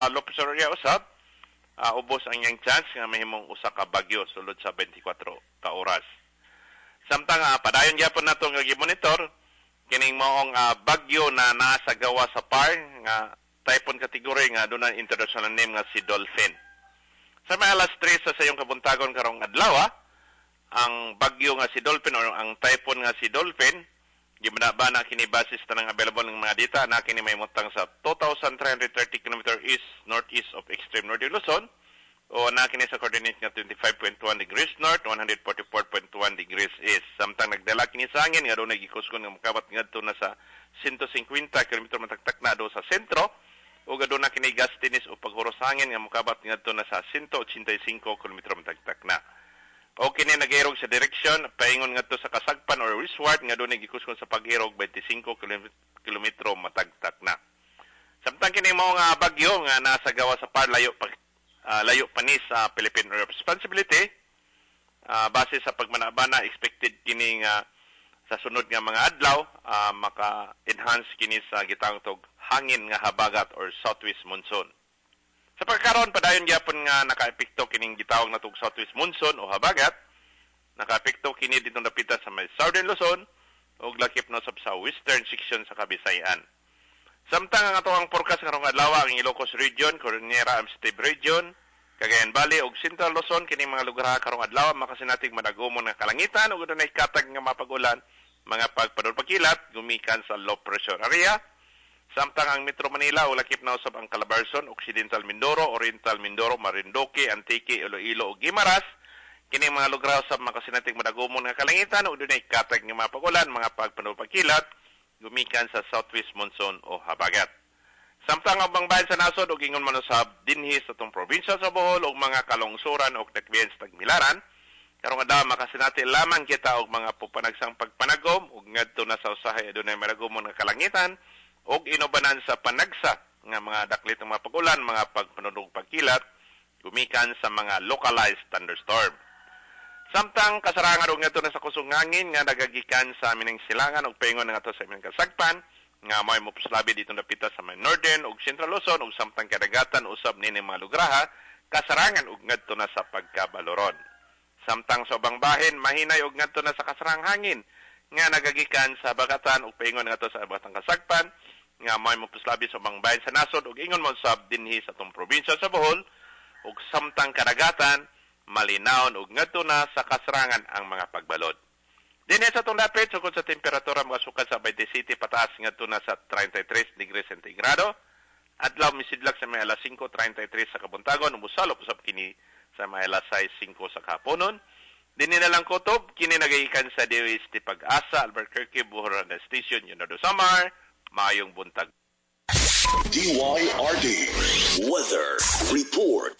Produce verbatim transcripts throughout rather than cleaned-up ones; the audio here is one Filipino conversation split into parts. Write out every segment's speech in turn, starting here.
Lopez Area usab, uh, ubos ang iyang chance nga mahimong usa ka bagyo sulod sa twenty-four ka oras. Samtang uh, padayon gyapon nato nga gi-monitor kining maong uh, bagyo na naa sa gawa sa P A R nga typhoon category nga dunay international name nga si Dolphin. Sa may alas tres sa sayong kabuntagon karong adlaw, ang bagyo nga si Dolphin or ang typhoon nga si Dolphin gibanabana kini basis tanang available ng mga data na kini may mutang sa two thousand three hundred thirty kilometers east northeast of extreme northern Luzon o na kini sa coordinate nga twenty-five point one degrees north, one hundred forty-four point one degrees east. Samtang nagdala kini sa hangin nga doon nagikuskon nga makabat ngadto na sa one hundred fifty kilometers matagtak na do sa sentro o gadon na kini gastinis o paghuros sa hangin nga makabat ngadto na sa one hundred eighty-five kilometers matagtak na. O kini nag-irog sa direksyon paingon ngadto sa kasagpan or westward nga doon gikuskon sa pag-irog twenty-five kilometers matagtak na. Samtang kini mao nga bagyo nga nasa gawa sa P A R layo pa, uh, layo pa ni sa Philippine Area of Responsibility uh, base sa pagmanabana expected kini nga sa sunod nga mga adlaw uh, maka-enhance kini sa gitangtog hangin nga habagat or southwest monsoon. Sa pagkaroon, padayon gyapon nga naka-epekto kining gitawag na tug southwest monsoon o habagat. Naka-epekto kini dito napita sa may southern Luzon ug lakip na sab sa western section sa Kabisayan. Samtang ang atong forecast karong adlaw ang Ilocos Region, Cordillera Administrative Region, Cagayan Valley ug Central Luzon kining mga lugar karong adlaw makasinatig madagomon nga kalangitan ug dunay katag nga mapagulan, mga pagpadulpakilat gumikan sa low pressure area. Samtang ang Metro Manila o lakip na usab ang Calabarzon, Occidental Mindoro, Oriental Mindoro, Marinduque, Antique, Iloilo ug Guimaras. Kini mga lugar sa makasinatig madagomon nga kalangitan ug dunay katag nga mapagulan, mga pagpanulpakilat gumikan sa southwest monsoon o habagat. Samtang ang ubang bayan sa nasod ug ingon man usab dinhi sa tong probinsya sa Bohol ug mga kalungsuran ug dakbayan sa Tagbilaran, karong adlaw makasinati lamang kita og mga pupanagsang pagpanagom ug ngadto na sa usahay adunay madagomon nga kalangitan og inubanan sa panagsa nga mga daklit ng mga pagulan, mga pagpanudog pagkilat, gumikan sa mga localized thunderstorm. Samtang kasarangan og ngadto na sa kusog hangin nga nagagikan sa amining silangan ug paingon nga ato sa amining kasagpan nga may mopuslabi dito napita sa may northern ug central Luzon ug samtang kadagatan usab nini mga lugraha kasarangan og ngadto na sa pagkabaloron. Samtang sa ubang bahin mahinay og ngadto na sa kasarang hangin nga nagagikan sa bagatan ug paingon nga ato sa batang kasagpan nga may mopuslabi sa ubang bahin sa nasod ug ingon mo sab dinhi sa tong probinsya sa Bohol ug samtang kadagatan malinawon ug ngadto na sa kasarangan ang mga pagbalod. Dinhi sa tong dapit sukod sa temperatura makasukad sa twenty-seven pataas ngadto na sa thirty-three degrees centigrado. Adlaw misidlak sa may alas five thirty-three sa kabuntagon ug mosalop usab kini sa may alas six five sa kahaponon. Dinhi na lang kutob kini nagagikan sa D O S T Pag-asa, Albuquerque, Buhoran Station, Yunado Samar. Maayong buntag. D Y R D Weather Report.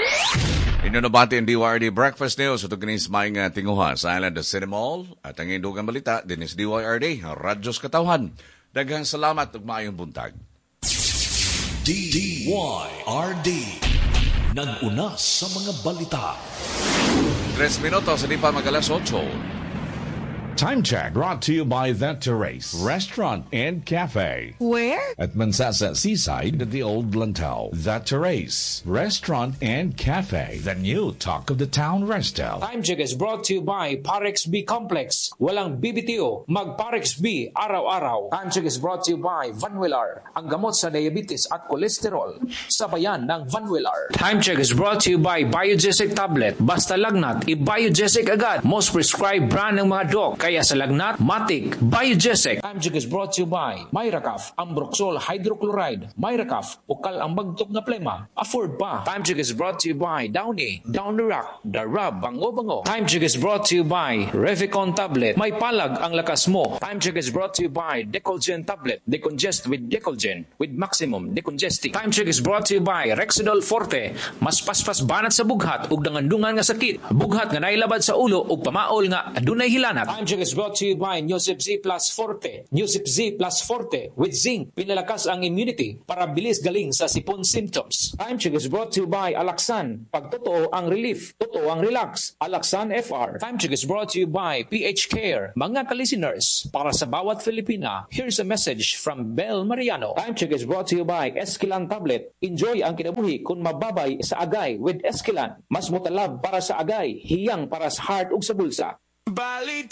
Inunabati ang D Y R D Breakfast News at kinis maing uh, tinguha sa Island of City Mall at ang indugang balita din is D Y R D, Radyos Katawhan. Daghang salamat ug maayong buntag. D Y R D nag-una sa mga balita. Tres minutos, hindi pa mag-alas otso. Time check brought to you by The Terrace Restaurant and Cafe. Where? At Mansasa Seaside at the Old Lantau. The Terrace Restaurant and Cafe. The new talk of the town resto. Time check is brought to you by Parex B Complex. Walang B B T O, mag Parex B araw-araw. Time check is brought to you by Vanwillar. Ang gamot sa diabetes at kolesterol. Sabayan ng Vanwillar. Time check is brought to you by Biogesic Tablet. Basta lagnat, i-Biogesic agad. Most prescribed brand ng mga doc. Kaya sa lagnat, Matic, Biogesic. Time check is brought to you by Myracaf, Ambroxol Hydrochloride. Myracaf, ukal ang bagtok na plema. Afford pa. Time check is brought to you by Downy, Down the Rock, The Rub, Bango-Bango. Time check is brought to you by Revicon Tablet. May palag ang lakas mo. Time check is brought to you by Decolgen Tablet. Decongest with Decolgen with maximum decongesting. Time check is brought to you by Rexidol Forte. Mas paspas banat sa bughat ug dangandungan nga sakit. Bughat nga nailabad sa ulo ug pamaol nga adunay hilanat. Time check check is brought to you by Newsip Z Plus Forte. Newsip Z Plus Forte with zinc, pinalakas ang immunity para bilis galing sa sipon symptoms. Time check is brought to you by Alaxan. Pag totoo ang relief, totoo ang relax. Alaxan F R. Time check is brought to you by P H Care. Mga ka-listeners, para sa bawat Filipina, here's a message from Bel Mariano. Time check is brought to you by Esquilan Tablet. Enjoy ang kinabuhi kung mababay sa agay with Esquilan. Mas mutalab para sa agay, hiyang para sa heart ug sa bulsa.